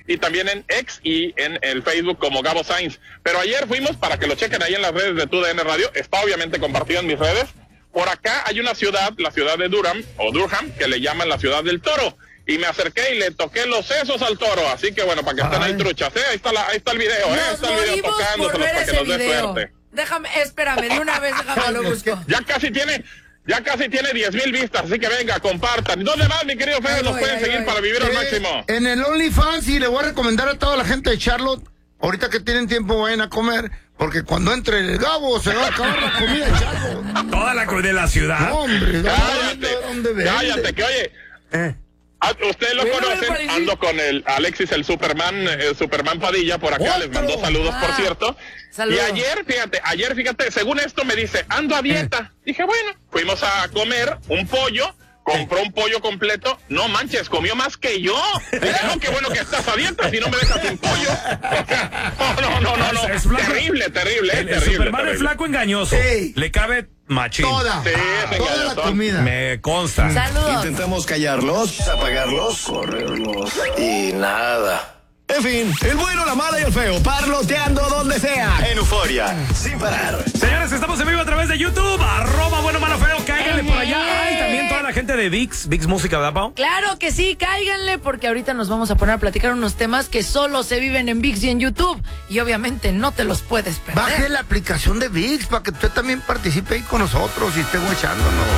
y también en X y en el Facebook como Gabo Sainz. Pero ayer fuimos, para que lo chequen ahí en las redes de TUDN Radio, está obviamente compartido en mis redes. Por acá hay una ciudad, la ciudad de Durham, que le llaman la ciudad del toro. Y me acerqué y le toqué los sesos al toro. Así que bueno, para que estén ahí truchas, ahí está el video, Nos está el video tocándoselos para que nos dé suerte. Espérame, de una vez, déjame lo busco. Ya casi tiene 10,000 vistas, así que venga, compartan. ¿Dónde más, mi querido Fede? Nos pueden seguir para vivir al máximo. En el OnlyFans, y le voy a recomendar a toda la gente de Charlotte, ahorita que tienen tiempo vayan a comer, porque cuando entre el Gabo se va a acabar la comida de Charlotte. Toda la comida de la ciudad. No, hombre, cállate, que oye... Ustedes lo conocen, ando con el Alexis, el Superman Padilla, por acá, les mandó saludos, por cierto. Saludos. Y ayer, fíjate, según esto me dice, ando a dieta. Dije, bueno, fuimos a comer un pollo, compró un pollo completo, no manches, comió más que yo. Dije, no, qué bueno que estás a dieta, si no me dejas sin pollo. No, Es flaco. terrible. El Superman es flaco engañoso. Sí. Le cabe machín. Toda la comida. Me consta. Saludos. Intentamos callarlos, apagarlos, correrlos y nada. En fin, el bueno, la mala y el feo, parloteando donde sea. En Euforia, sin parar. Señores, estamos en vivo a través de YouTube. @bueno, malo, feo. Cáiganle por allá. Y también toda la gente de VIX Música, ¿verdad, Pau? Claro que sí, cáiganle, porque ahorita nos vamos a poner a platicar unos temas que solo se viven en VIX y en YouTube. Y obviamente no te los puedes perder. Baje la aplicación de VIX para que usted también participe ahí con nosotros y esté guachándonos.